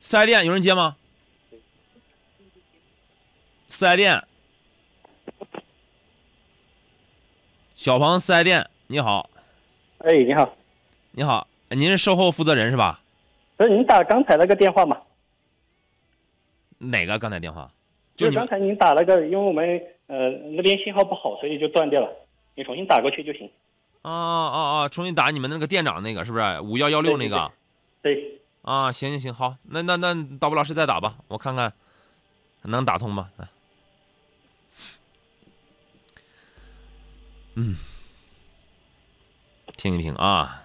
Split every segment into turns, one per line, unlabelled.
四 S 店有人接吗？四 S 店，小鹏四 S 店，你好。
哎，你好。
你好，您是售后负责人是吧？
不是您打刚才那个电话嘛？
哪个刚才电话？
就是刚才您打那个，因为我们那边信号不好，所以就断掉了。你重新打过去就行。
重新打你们那个店长那个是不是5116那个？
对。
啊，行，好，那导播老师再打吧，我看看能打通吗？听一听啊，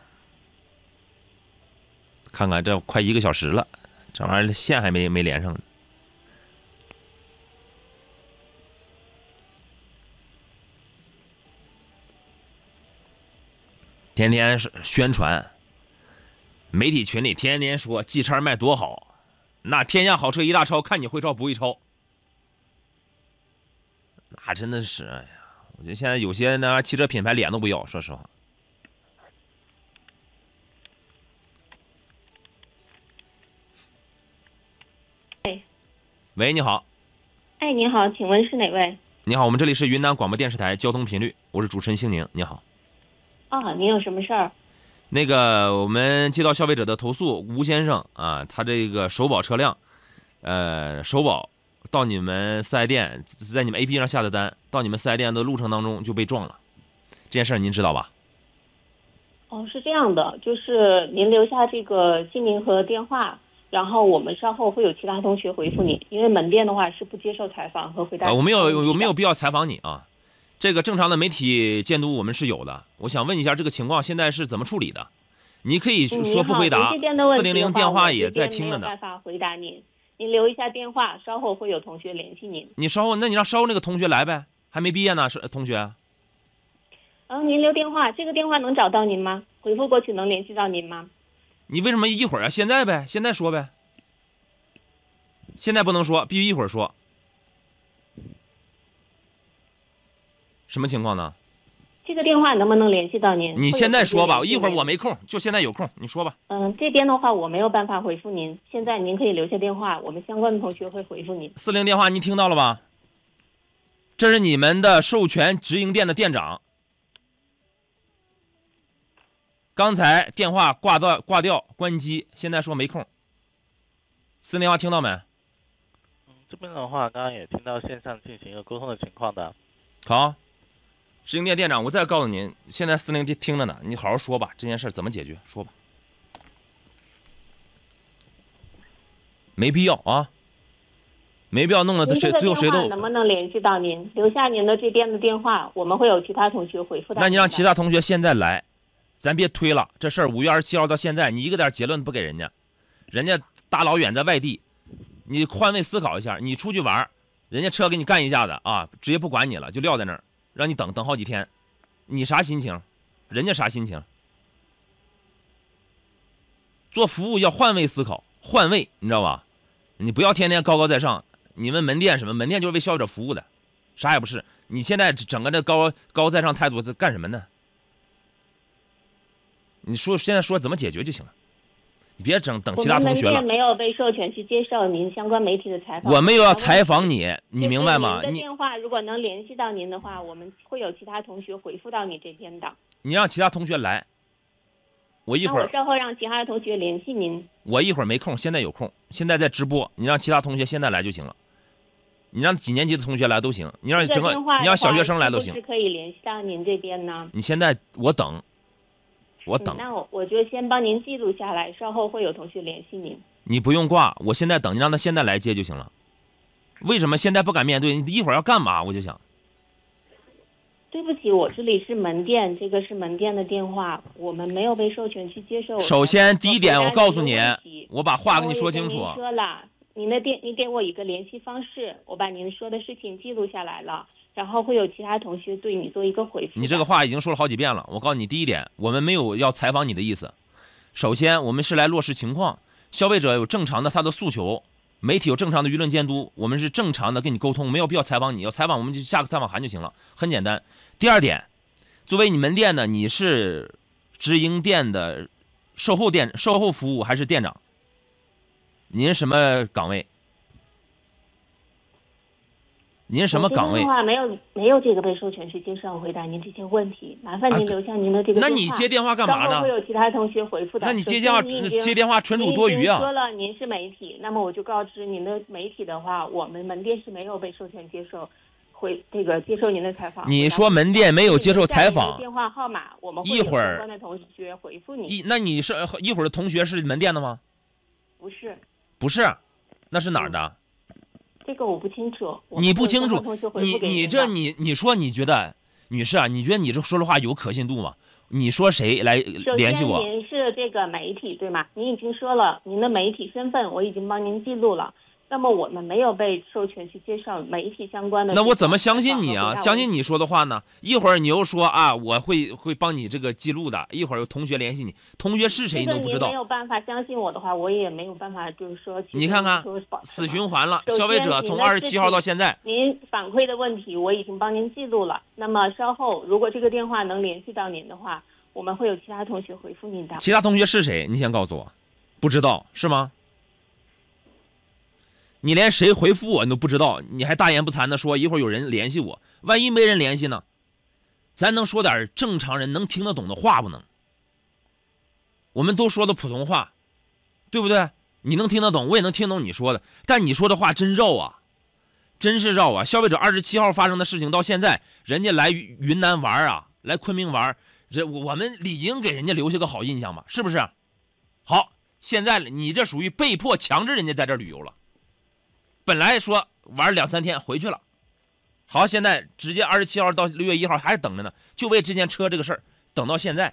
看看这快1个小时了，这玩意儿线还没连上呢。天天宣传，媒体群里天天说 G 叉卖多好，那天下好车一大抄，看你会抄不会抄。那真的是，哎呀，我觉得现在有些呢汽车品牌脸都不要，说实话。喂，你好。
哎，你好，请问是哪位？
你好，我们这里是云南广播电视台交通频率，我是主持人星宁，你好。
您有什么事儿？
那个，我们接到消费者的投诉，吴先生啊，他这个首保车辆，首保到你们四 S 店，在你们 APP 上下的单，到你们四 S 店的路程当中就被撞了，这件事您知道吧？
是这样的，就是您留下这个姓名和电话，然后我们稍后会有其他同学回复你，因为门店的话是不接受采访和回答。
我没有必要采访你啊。这个正常的媒体监督我们是有的，我想问一下这个情况现在是怎么处理的？你可以说不回答，400电话也在听着呢。
没有办法回答您，您留一下电话，稍后会有同学联系您。
你让稍后那个同学来呗，还没毕业呢，是同学。
您留电话，这个电话能找到您吗？回复过去能联系到您吗？
你为什么一会儿啊？现在呗，现在说呗。现在不能说，必须一会儿说。什么情况呢？
这个电话能不能联系到您？
你现在说吧，一会儿我没空，就现在有空，你说吧。
这边的话我没有办法回复您，现在您可以留下电话，我们相关的同学会回复您。
40电话您听到了吧？这是你们的授权直营店的店长。刚才电话挂掉关机，现在说没空。40电话听到没？
这边的话，刚刚也听到线上进行一个沟通的情况的。
好。直营店店长，我再告诉您，现在40听着呢，你好好说吧，这件事怎么解决？说吧，没必要啊，没必要弄得最后谁都。
能不能联系到您？留下您的这边的电话，我们会有其他同学回复。
那你让其他同学现在来，咱别推了，这事儿5月27号到现在，你一个点结论不给人家，人家大老远在外地，你换位思考一下，你出去玩，人家车给你干一下子啊，直接不管你了，就撂在那儿。让你等好几天，你啥心情？人家啥心情？做服务要换位思考，换位，你知道吧？你不要天天高高在上。你们门店什么？门店就是为消费者服务的，啥也不是。你现在整个这高在上态度是干什么呢？你说现在说怎么解决就行了，你别等其他同学了。
我们门店没有被授权去接受您相关媒体的采访。
我没有要采访你，你明白吗？
您的电话如果能联系到您的话，我们会有其他同学回复到你这边的。
你让其他同学来，我一会儿。
我稍后让其他的同学联系您。
我一会儿没空，现在有空，现在在直播。你让其他同学现在来就行了。你让几年级的同学来都行，你让你让小学生来都行。
是可以联系到您这边呢？
你现在我等。
那我就先帮您记录下来，稍后会有同学联系您。
你不用挂，我现在等，你让他现在来接就行了。为什么现在不敢面对？你一会儿要干嘛？我就想。
对不起，我这里是门店，这个是门店的电话，我们没有被授权去接受。
首先第一点，我告诉你，我把话跟你说清楚。
我说了，您给我一个联系方式，我把您说的事情记录下来了。然后会有其他同学对你做一个回复。
你这个话已经说了好几遍了。我告诉你，第一点，我们没有要采访你的意思。首先，我们是来落实情况，消费者有正常的他的诉求，媒体有正常的舆论监督，我们是正常的跟你沟通，没有必要采访你。要采访我们就下个采访函就行了，很简单。第二点，作为你门店的，你是直营店的售后服务还是店长？ 您什么岗位？您什么岗位？
我这边的话没有这个被授权去接受回答您这些问题，麻烦您留下您的这个电话。
那你接电话干嘛呢？
稍后会有其他同学回复的。
那你接电话纯属多余啊！
您说了您是媒体，那么我就告知您的媒体的话，我们门店是没有被授权接受接受您的采访。
你说门店没有接受采访？
电话号码我们会有相关的同学回复你。
那你是一会儿的同学是门店的吗？
不是。
不是，那是哪儿的？
这个我不清楚。
你不清楚？你说你觉得女士啊？你觉得你这说的话有可信度吗？你说谁来联系我？
首先您是这个媒体对吗？您已经说了您的媒体身份，我已经帮您记录了。那么我们没有被授权去介绍媒体相关的。
那我怎么相信你啊？相信你说的话呢？一会儿你又说啊，我会帮你这个记录的。一会儿有同学联系你，同学是谁你都不知道。
没有办法相信我的话，我也没有办法，就是说。
你看看，死循环了。消费者从27号到现在，
您反馈的问题我已经帮您记录了。那么稍后如果这个电话能联系到您的话，我们会有其他同学回复您的。
其他同学是谁？你先告诉我。不知道是吗？你连谁回复我你都不知道，你还大言不惭的说一会儿有人联系我，万一没人联系呢？咱能说点正常人能听得懂的话不能？我们都说的普通话，对不对？你能听得懂，我也能听懂你说的，但你说的话真绕啊，真是绕啊！消费者27号发生的事情到现在，人家来云南玩啊，来昆明玩，我们理应给人家留下个好印象吧，是不是？好，现在你这属于被迫强制人家在这旅游了。本来说玩2-3天回去了，好，现在直接27号到6月1号还是等着呢，就为这件车这个事儿等到现在，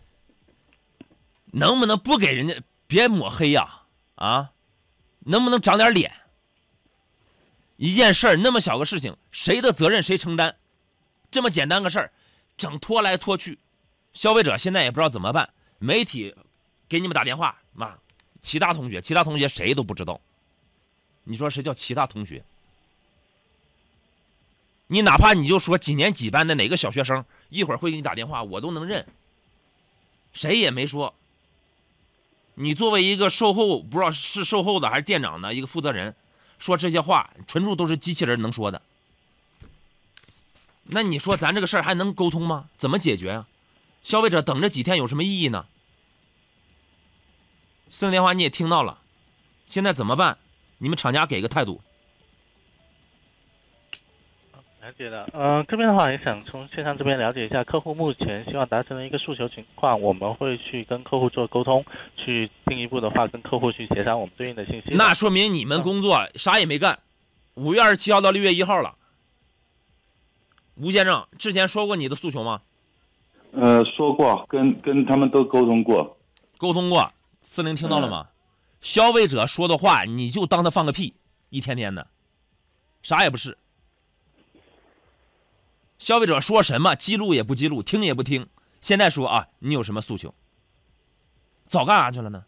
能不能不给人家别抹黑呀？啊，能不能长点脸？一件事儿那么小个事情，谁的责任谁承担？这么简单个事儿，整拖来拖去，消费者现在也不知道怎么办。媒体给你们打电话，妈，其他同学谁都不知道。你说谁叫其他同学？你哪怕你就说几年几班的哪个小学生，一会儿会给你打电话，我都能认。谁也没说。你作为一个售后，不知道是售后的还是店长的一个负责人，说这些话纯属都是机器人能说的。那你说咱这个事儿还能沟通吗？怎么解决啊？消费者等这几天有什么意义呢？私人电话你也听到了，现在怎么办？你们厂家给个态度。
了解了，这边的话也想从线上这边了解一下客户目前希望达成的一个诉求情况，我们会去跟客户做沟通，去进一步的话跟客户去协商我们对应的信息。
那说明你们工作啥也没干。5月27号到6月1号了，吴先生之前说过你的诉求吗？
说过，跟他们都沟通过。
司令听到了吗？消费者说的话你就当他放个屁，一天天的，啥也不是。消费者说什么记录也不记录，听也不听。现在说啊，你有什么诉求？早干啥去了呢？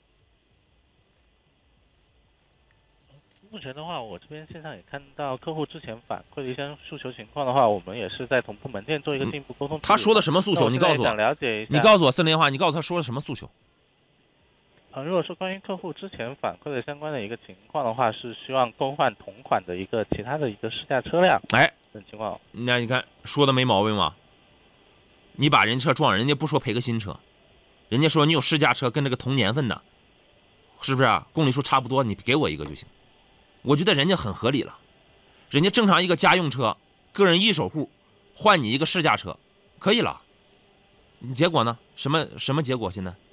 目前的话，我这边线上也看到客户之前反馈的一些诉求情况的话，我们也是在同步门店做一个进一步沟通。
他说的什么诉求？你告诉我。
想了解一下。
你告诉我私人电话，你告诉他说的什么诉求？
如果说关于客户之前反馈的相关的一个情况的话，是希望更换同款的一个其他的一个试驾车辆。
哎，
这种情况，
那你看说的没毛病吧？你把人车撞，人家不说赔个新车，人家说你有试驾车跟这个同年份的，是不是啊？公里数差不多，你给我一个就行。我觉得人家很合理了，人家正常一个家用车，个人一手户，换你一个试驾车，可以了。你结果呢？什么结果？现在？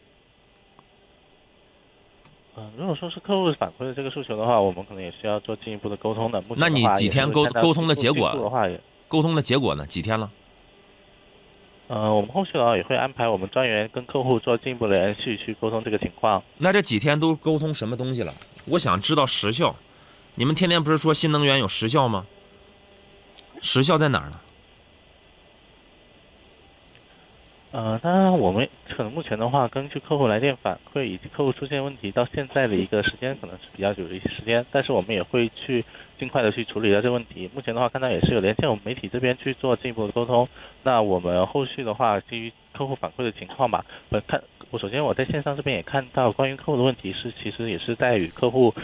如果说是客户反馈的这个诉求的话，我们可能也需要做进一步的沟通的。
那你几天沟通的结果？
的话也
沟通的结果呢？几天了？
我们后续的话也会安排我们专员跟客户做进一步的联系，去沟通这个情况。
那这几天都沟通什么东西了？我想知道时效。你们天天不是说新能源有时效吗？时效在哪儿呢？
当然我们可能目前的话，根据客户来电反馈以及客户出现问题到现在的一个时间，可能是比较久的一些时间，但是我们也会去尽快的去处理掉这个问题。目前的话，看到也是有连线我们媒体这边去做进一步的沟通。那我们后续的话，基于客户反馈的情况吧，我首先在线上这边也看到关于客户的问题是，其实也是在与客户